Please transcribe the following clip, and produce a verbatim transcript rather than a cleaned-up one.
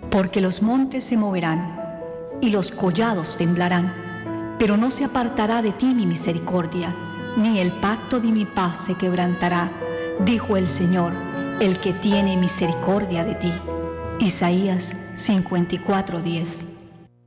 Porque los montes se moverán y los collados temblarán, pero no se apartará de ti mi misericordia, ni el pacto de mi paz se quebrantará, dijo el Señor, el que tiene misericordia de ti. Isaías cincuenta y cuatro, diez.